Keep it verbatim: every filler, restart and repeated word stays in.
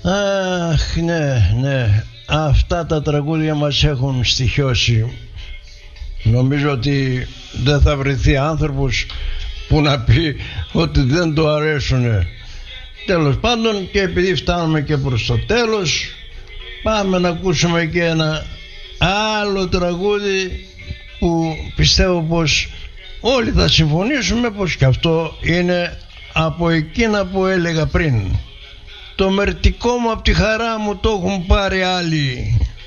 Αχ, ναι, ναι. Αυτά τα τραγούδια μας έχουν στοιχιώσει. Νομίζω ότι δεν θα βρεθεί άνθρωπος που να πει ότι δεν του αρέσουνε. Τέλος πάντων, και επειδή φτάνουμε και προς το τέλος, πάμε να ακούσουμε και ένα άλλο τραγούδι που πιστεύω πως όλοι θα συμφωνήσουμε πως και αυτό είναι από εκείνα που έλεγα πριν. Το μερτικό μου απ' τη χαρά μου το έχουν πάρει άλλοι.